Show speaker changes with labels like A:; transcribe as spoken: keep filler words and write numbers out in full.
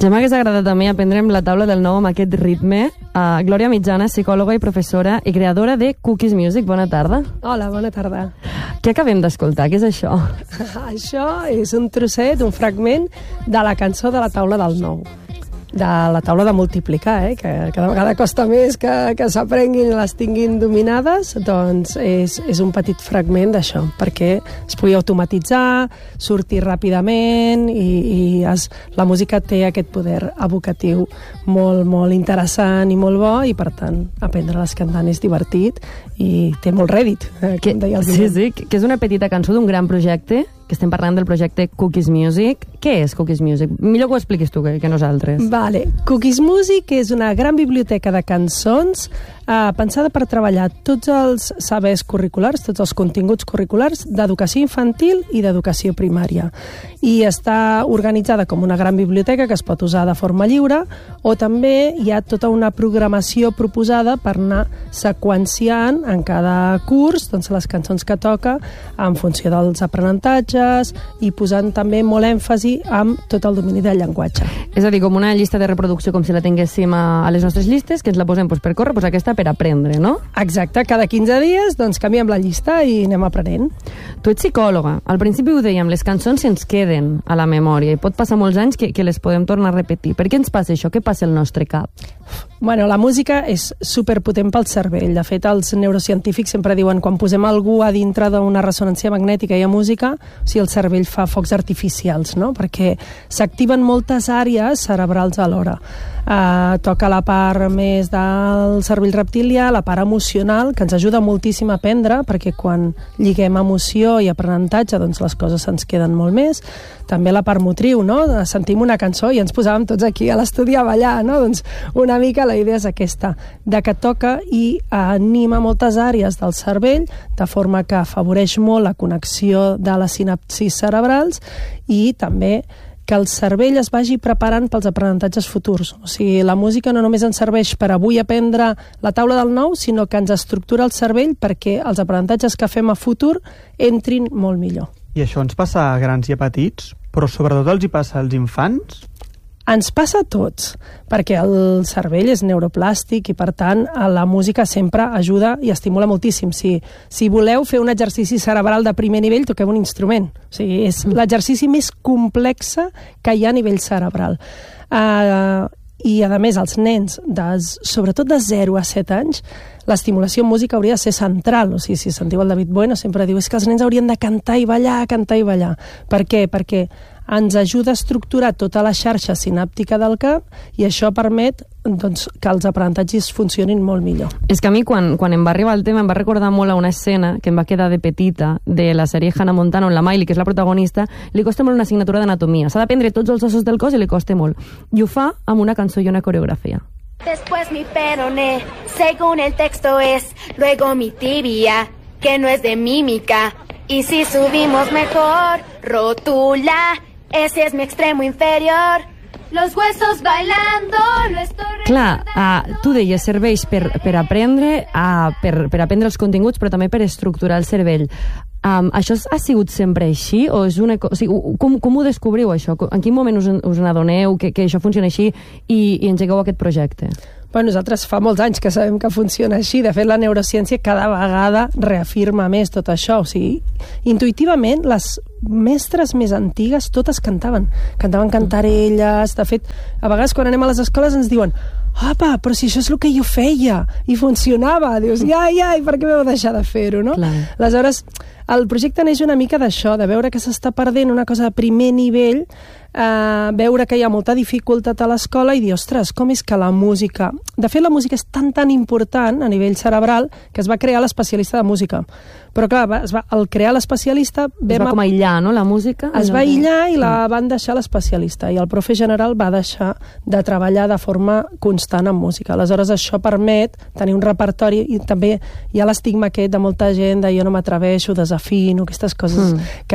A: Ja m'hagués agradat a mi aprendre amb la taula del nou amb aquest ritme. Uh, Glòria Mitjana, psicòloga i professora i creadora de Cookies Music. Bona tarda.
B: Hola, bona tarda.
A: Què acabem d'escoltar? Què és això?
B: Això és un trosset, un fragment de la cançó de la taula del nou. De la taula de multiplicar, eh? que cada vegada costa més que, que s'aprenguin i les tinguin dominades, doncs és, és un petit fragment d'això, perquè es pugui automatitzar, sortir ràpidament i, i es, la música té aquest poder evocatiu molt, molt interessant i molt bo, i per tant aprendre les cantant és divertit i té molt rèdit, eh, com deia el
A: Sí, sí, que és una petita cançó d'un gran projecte, que estem parlant del projecte Cookies Music. Què és Cookies Music? Millor que ho expliquis tu que, que nosaltres.
B: Vale. Cookies Music és una gran biblioteca de cançons eh, pensada per treballar tots els sabers curriculars, tots els continguts curriculars d'educació infantil i d'educació primària. I està organitzada com una gran biblioteca que es pot usar de forma lliure, o també hi ha tota una programació proposada per anar seqüenciant en cada curs doncs, les cançons que toca en funció dels aprenentatges i posant també molt èmfasi amb tot el domini del llenguatge.
A: És a dir, com una llista de reproducció, com si la tinguéssim a, a les nostres llistes, que ens la posem doncs, per córrer, doncs aquesta per aprendre, no?
B: Exacte, cada quinze dies doncs, canviem la llista i anem aprenent.
A: Tu ets psicòloga. Al principi ho dèiem, les cançons se'ns queden a la memòria i pot passar molts anys que, que les podem tornar a repetir. Per què ens passa això? Què passa al nostre cap?
B: Bueno, la música és superpotent pel cervell. De fet, els neurocientífics sempre diuen quan posem algú a dintre d'una ressonància magnètica i a música, o sigui, el cervell fa focs artificials, no? Perquè s'activen moltes àrees cerebrals alhora. Uh, toca la part més del cervell reptilià, la part emocional, que ens ajuda moltíssim a aprendre, perquè quan lliguem emoció i aprenentatge, doncs les coses se'ns queden molt més. També la part motriu, no? Sentim una cançó i ens posàvem tots aquí a l'estudi a ballar, no? Doncs una mica la idea és aquesta, de que toca i anima moltes àrees del cervell, de forma que afavoreix molt la connexió de les sinapsis cerebrals i també que el cervell es vagi preparant pels aprenentatges futurs. O sigui, la música no només ens serveix per avui aprendre la taula del nou, sinó que ens estructura el cervell perquè els aprenentatges que fem a futur entrin molt millor.
C: I això ens passa a grans i a petits, però sobretot els hi passa als infants?
B: Ens passa a tots, perquè el cervell és neuroplàstic i, per tant, la música sempre ajuda i estimula moltíssim. Si, si voleu fer un exercici cerebral de primer nivell, toqueu un instrument. O sigui, és l'exercici més complex que hi ha a nivell cerebral. Uh, I, a més, els nens, de, sobretot de zero a set anys, l'estimulació en música hauria de ser central. O sigui, si sentiu el David Bueno, sempre diu és que els nens haurien de cantar i ballar, cantar i ballar. Per què? Perquè ens ajuda a estructurar tota la xarxa sinàptica del cap i això permet doncs, que els aprenentatges funcionin molt millor.
A: És que a mi, quan, quan em va arribar el tema, em va recordar molt a una escena que em va quedar de petita de la sèrie Hannah Montana, on la Miley, que és la protagonista, li costa molt una assignatura d'anatomia. S'ha d'aprendre tots els ossos del cos i li costa molt. I ho fa amb una cançó i una coreografia.
D: Después mi peroné, según el texto es, luego mi tibia, que no es de mímica, y si subimos mejor, rótula, ese es mi extremo inferior, los huesos bailando, lo estoy recordando.
A: Clar, uh, tu deies, serveix per, per aprendre, uh, per, per aprendre els continguts, però també per estructurar el cervell. Um, això ha sigut sempre així? O és una, o sigui, com, com ho descobriu, això? En quin moment us, us n'adoneu que, que això funciona així i, i engegueu aquest projecte?
B: Bueno, nosaltres fa molts anys que sabem que funciona així. De fet, la neurociència cada vegada reafirma més tot això. O sigui, intuïtivament, les mestres més antigues totes cantaven. Cantaven cantarelles. De fet, a vegades quan anem a les escoles ens diuen apa, però si això és el que jo feia i funcionava. Dius, ja, ja, i per què m'heu deixat de fer-ho, no?
A: Clar.
B: Aleshores, el projecte neix una mica d'això, de veure que s'està perdent una cosa de primer nivell, eh, veure que hi ha molta dificultat a l'escola i dir, ostres, com és que la música... De fet, la música és tan, tan important a nivell cerebral que es va crear l'especialista de música. Però, clar, va, es va, al crear l'especialista...
A: Es va com aïllar, no?, la música?
B: Es va aïllar i la van deixar l'especialista. I el profe general va deixar de treballar de forma constant en música. Aleshores, això permet tenir un repertori i també hi ha l'estigma aquest de molta gent de jo no m'atreveixo, desafino, aquestes coses mm. que